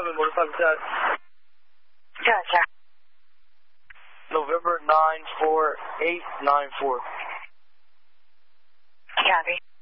London, motorcycle tag. Good, sir. November 94894. Copy.